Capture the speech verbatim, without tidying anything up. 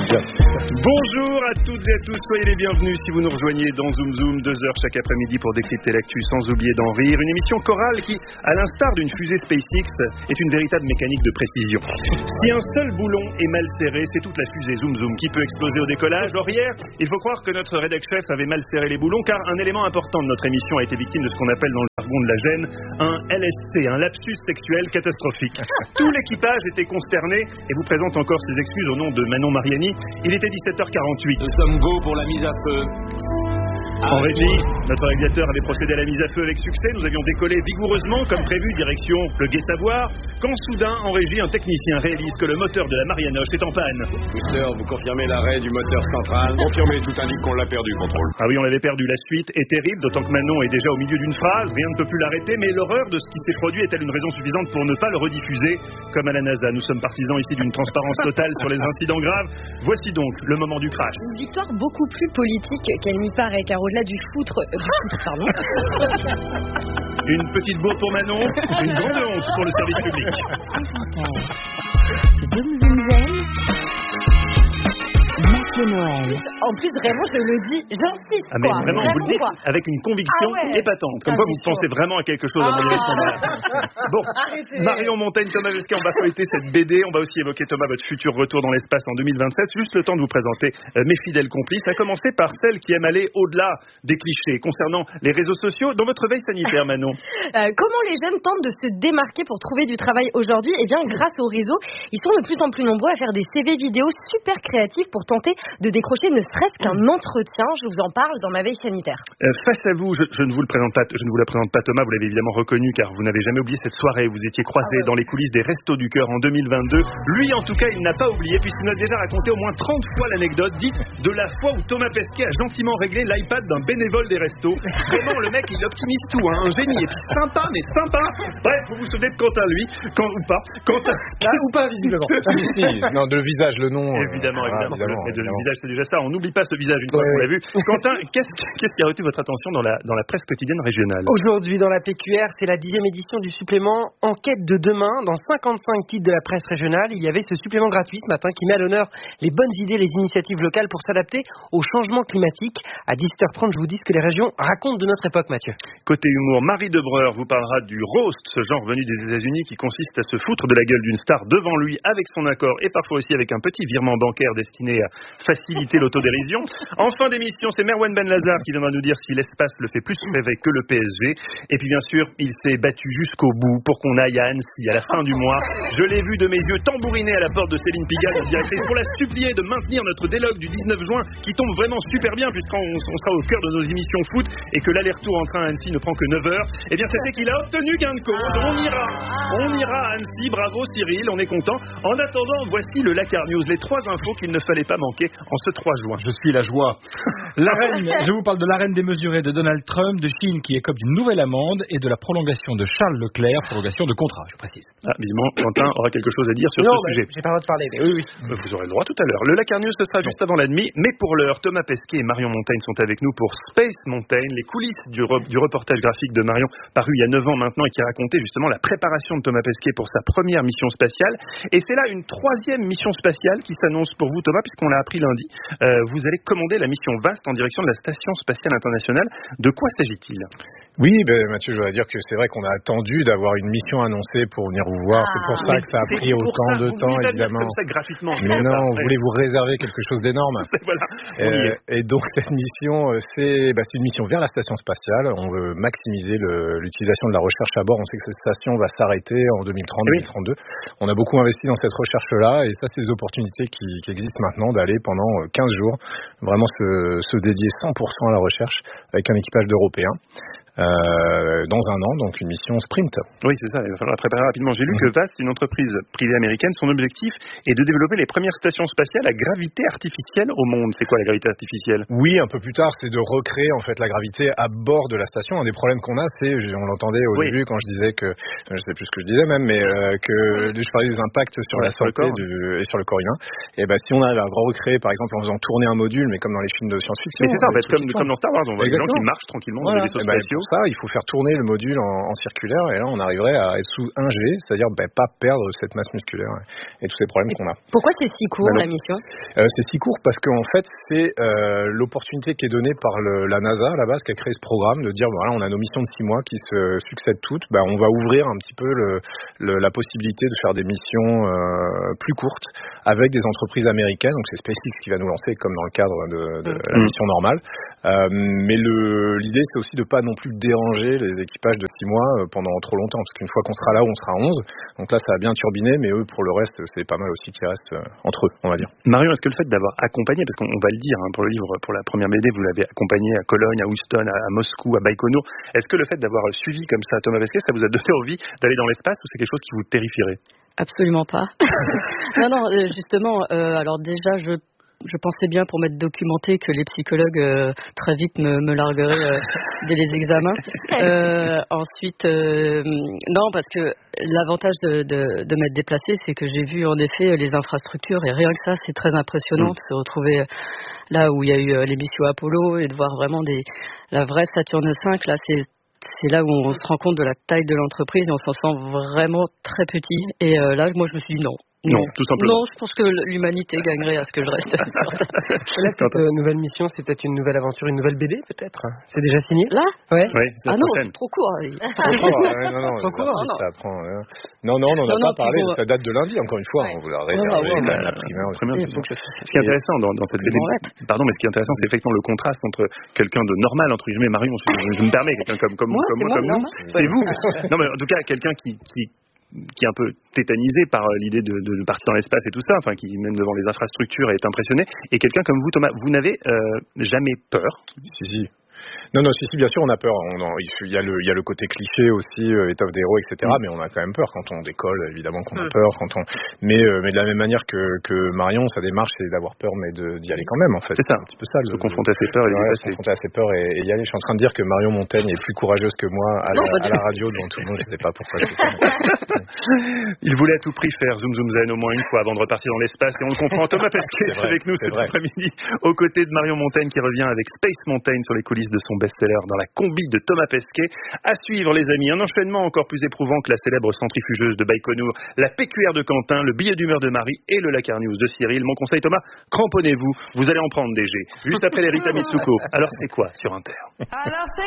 Bien. Bonjour à toutes et à tous, soyez les bienvenus si vous nous rejoignez dans Zoom Zoom, deux heures chaque après-midi pour décrypter l'actu sans oublier d'en rire. Une émission chorale qui, à l'instar d'une fusée SpaceX, est une véritable mécanique de précision. Si un seul boulon est mal serré, c'est toute la fusée Zoom Zoom qui peut exploser au décollage. Or hier, il faut croire que notre rédac chef avait mal serré les boulons car un élément important de notre émission a été victime de ce qu'on appelle dans le jargon de la gêne un L S C, un lapsus sexuel catastrophique. Tout l'équipage était consterné et vous présente encore ses excuses au nom de Manon Mariani. Il était dix-sept heures quarante-huit. Nous sommes beaux pour la mise à feu. En régie, notre réalisateur avait procédé à la mise à feu avec succès. Nous avions décollé vigoureusement, comme prévu, direction le Gai Savoir, quand soudain, en régie, un technicien réalise que le moteur de la Marianoche est en panne. Booster, vous confirmez l'arrêt du moteur central. Confirmez, tout indique qu'on l'a perdu, contrôle. Ah oui, on l'avait perdu. La suite est terrible, d'autant que Manon est déjà au milieu d'une phrase. Rien ne peut plus l'arrêter, mais l'horreur de ce qui s'est produit est-elle une raison suffisante pour ne pas le rediffuser? Comme à la NASA, nous sommes partisans ici d'une transparence totale sur les incidents graves. Voici donc le moment du crash. Une victoire beaucoup plus politique qu'elle n'y paraît, car au-delà du foutre, euh, du foutre, pardon. Une petite bourre pour Manon, une grande honte pour le service public. Zoom Zoom Zen, Mathieu Noël. En plus, vraiment, je le dis, j'insiste, Ah mais quoi. vraiment, vous le dites quoi. avec une conviction Ah ouais. épatante. Comme Ah, quoi, c'est vous chaud. pensez vraiment à quelque chose à mon Ah. émission. Bon, Arrêtez. Marion Montaigne, Thomas Pesquet, on va feuilleter cette B D. On va aussi évoquer, Thomas, votre futur retour dans l'espace en deux mille vingt-sept. Juste le temps de vous présenter euh, mes fidèles complices, à commencer par celle qui aime aller au-delà des clichés concernant les réseaux sociaux. Dans votre veille sanitaire, Manon. Euh, comment les jeunes tentent de se démarquer pour trouver du travail aujourd'hui? Eh bien, grâce au réseau, ils sont de plus en plus nombreux à faire des C V vidéo super créatifs pour tenter de décrocher ne serait-ce qu'un entretien. Je vous en parle dans ma veille sanitaire. Euh, face à vous, je, je ne vous le présente pas, je ne vous la présente pas, Thomas. Vous l'avez évidemment reconnu car vous n'avez jamais oublié cette soirée. Vous étiez croisés Ah ouais. dans les coulisses des Restos du Cœur en deux mille vingt-deux. Lui, en tout cas, il n'a pas oublié puisqu'il nous a déjà raconté au moins trente fois l'anecdote dite de la fois où Thomas Pesquet a gentiment réglé l'iPad d'un bénévole des restos. Vraiment, le mec, il optimise tout, hein, un génie. Et puis sympa, mais sympa. Bref, vous vous souvenez de Quentin, lui, quand ou pas, Quentin. Ah, ou pas, visiblement. Si, si. Non, de le visage, le nom. euh, Évidemment, voilà, évidemment. évidemment, Mais de- le évidemment. visage, c'est déjà ça. On n'oublie pas ce visage une fois Ouais, qu'on l'a ouais. vu. Quentin, qu'est-ce, qu'est-ce qui a retenu votre attention dans la, dans la presse quotidienne régionale? Aujourd'hui, dans la P Q R, c'est la dixième édition du supplément Enquête de demain. Dans cinquante-cinq titres de la presse régionale, il y avait ce supplément gratuit ce matin qui met à l'honneur les bonnes idées, les initiatives locales pour s'adapter au changement climatique. À dix-sept heures trente, je vous dis ce que les régions racontent de notre époque, Mathieu. Côté humour, Marie Debreur vous parlera du roast, ce genre venu des États-Unis qui consiste à se foutre de la gueule d'une star devant lui avec son accord et parfois aussi avec un petit virement bancaire destiné à faciliter l'autodérision. En fin d'émission, c'est Merwan Benlazar qui viendra nous dire si l'espace le fait plus rêver que le P S G. Et puis bien sûr, il s'est battu jusqu'au bout pour qu'on aille à Annecy à la fin du mois. Je l'ai vu de mes yeux tambouriner à la porte de Céline Pigalle, la directrice, pour la supplier de maintenir notre délogue du dix-neuf juin qui tombe vraiment super bien puisqu'on on sera au cœur de nos émissions foot et que l'aller-retour en train à Annecy ne prend que neuf heures. Et bien c'était qu'il a obtenu gain de cause. On ira, on ira à Annecy. Bravo Cyril, on est content. En attendant, voici le Lakar News, les trois infos qu'il ne fallait pas manquer en ce trois juin. Je suis la joie. La reine, je vous parle de l'arène démesurée de Donald Trump, de Chine qui écope d'une nouvelle amende et de la prolongation de Charles Leclerc, prolongation de contrat, je précise. Ah, visiblement, Quentin aura quelque chose à dire sur non, ce bah, sujet. j'ai pas le droit de parler, mais oui, oui. Vous aurez le droit tout à l'heure. Le Lakar News, ce sera juste avant la demi. Mais pour l'heure, Thomas Pesquet et Marion Montaigne sont avec nous pour Space Mountain, les coulisses du, re- du reportage graphique de Marion, paru il y a neuf ans maintenant et qui racontait justement la préparation de Thomas Pesquet pour sa première mission spatiale. Et c'est là une troisième mission spatiale qui s'annonce pour vous, Thomas, puisqu'on l'a appris lundi. Euh, vous allez commander la mission VAST en direction de la Station Spatiale Internationale. De quoi s'agit-il? Oui, ben, Mathieu, je voudrais dire que c'est vrai qu'on a attendu d'avoir une mission annoncée pour venir vous voir. Ah, c'est pour ça Mais que ça a c'est pris pour autant ça, de vous temps, voulez pas dire évidemment. comme ça gratuitement. Mais non, Après. vous voulez vous réserver quelque chose d'énorme. Voilà, on y Euh, est. et donc cette mission, euh, c'est, bah, c'est une mission vers la station spatiale. On veut maximiser le- l'utilisation de la recherche à bord. On sait que cette station va s'arrêter en deux mille trente, Oui. deux mille trente-deux. On a beaucoup investi dans cette recherche-là et ça, c'est des opportunités qui, qui existent maintenant d'aller pendant euh, quinze jours vraiment se, se dédier cent pour cent à la recherche avec un équipage d'Européens. Euh, dans un an, donc une mission sprint. Oui, c'est ça, il va falloir la préparer rapidement. J'ai lu que VAST, une entreprise privée américaine, son objectif est de développer les premières stations spatiales à gravité artificielle au monde. C'est quoi la gravité artificielle? Oui, un peu plus tard, c'est de recréer en fait la gravité à bord de la station. Un des problèmes qu'on a, c'est, on l'entendait au Oui. début quand je disais que, je sais plus ce que je disais même, mais euh, que je parlais des impacts sur Ouais, la sur le santé corps. du, et sur le corps humain. Et ben si on arrive à recréer, par exemple, en faisant tourner un module, mais comme dans les films de science-fiction. Mais c'est ça, en des fait, trucs comme, qui comme tournent. dans Star Wars, on voit des gens qui Exactement. marchent tranquillement dans Voilà. des vaisseaux Eh ben, spatiaux. ça, il faut faire tourner le module en, en circulaire et là on arriverait à être sous un G, c'est-à-dire bah, pas perdre cette masse musculaire et tous ces problèmes qu'on a. Pourquoi c'est si court bah, la mission euh, C'est si court parce qu'en fait c'est euh, l'opportunité qui est donnée par le, la NASA à la base qui a créé ce programme de dire voilà on a nos missions de six mois qui se succèdent toutes, bah, on va ouvrir un petit peu le, le, la possibilité de faire des missions euh, plus courtes avec des entreprises américaines, donc c'est SpaceX qui va nous lancer comme dans le cadre de, de mmh. la mission normale. Euh, mais le, l'idée c'est aussi de pas non plus déranger les équipages de six mois pendant trop longtemps, parce qu'une fois qu'on sera là, on sera onze. Donc là, ça a bien turbiné, mais eux, pour le reste, c'est pas mal aussi qu'ils restent entre eux, on va dire. Marion, est-ce que le fait d'avoir accompagné, parce qu'on va le dire hein, pour le livre, pour la première B D, vous l'avez accompagné à Cologne, à Houston, à, à Moscou, à Baïkonour. Est-ce que le fait d'avoir suivi comme ça Thomas Pesquet, ça vous a donné envie d'aller dans l'espace ou c'est quelque chose qui vous terrifierait? Absolument pas. non, non, justement, euh, alors déjà, je Je pensais bien pour m'être documenté que les psychologues euh, très vite me, me largueraient euh, dès les examens. Euh, ensuite, euh, non, parce que l'avantage de, de, de m'être déplacée, c'est que j'ai vu en effet les infrastructures et rien que ça, c'est très impressionnant de se retrouver là où il y a eu euh, les missions Apollo et de voir vraiment des, la vraie Saturne cinq. Là, c'est c'est là où on se rend compte de la taille de l'entreprise et on s'en sent vraiment très petit. Et euh, là, moi, je me suis dit non. Non, tout simplement. Non, je pense que l'humanité gagnerait à ce que je reste sur Terre. Là, cette euh, nouvelle mission, c'est peut-être une nouvelle aventure, une nouvelle B D, peut-être. C'est déjà signé? Là? Ouais. Oui, c'est ah non, prochaine. c'est trop court. Trop court, ouais, non, non, trop court, non. Ça apprend, euh... non, non, on n'en a non, pas non, parlé. pour... Ça date de lundi, encore une fois. Ouais. On vous l'a réservé, ouais, ouais, la, ouais, la primeur. primeur je... Ce qui est intéressant dans, dans cette B D, pardon, mais ce qui est intéressant, c'est effectivement le contraste entre quelqu'un de normal, entre guillemets, Marion, je, je me permets, quelqu'un comme, comme, moi, comme moi, comme nous. C'est vous. Non, mais en tout cas, quelqu'un qui, qui qui est un peu tétanisé par l'idée de, de, de partir dans l'espace et tout ça, enfin qui même devant les infrastructures est impressionné, et quelqu'un comme vous, Thomas, vous n'avez euh, jamais peur? Si, si. Non, non, si, si, bien sûr, on a peur. On en, il y a le, il y a le côté cliché aussi, euh, étoffe des héros, et cetera. Mm. Mais on a quand même peur quand on décolle, évidemment qu'on a mm. peur. Quand on, mais, euh, mais de la même manière que, que Marion, sa démarche, c'est d'avoir peur, mais de, d'y aller quand même, en fait. C'est ça. C'est un petit peu ça. Se confronter à ses peurs et ouais, se confronter à ses peurs et, et y aller. Je suis en train de dire que Marion Montaigne est plus courageuse que moi à, non, la, à la radio devant tout le monde. Je sais pas pourquoi. Il voulait à tout prix faire Zoom Zoom Zen au moins une fois avant de repartir dans l'espace, et on le comprend. Thomas Pesquet est avec nous cet après-midi, aux côtés de Marion Montaigne qui revient avec Space Mountain sur les coulisses de son best-seller dans la combi de Thomas Pesquet. À suivre, les amis, un enchaînement encore plus éprouvant que la célèbre centrifugeuse de Baïkonour, la P Q R de Quentin, le billet d'humeur de Marie et le Lacar News de Cyril. Mon conseil, Thomas, cramponnez-vous, vous allez en prendre des G. Juste après les Rita Mitsuko. Alors c'est quoi sur Inter? Alors c'est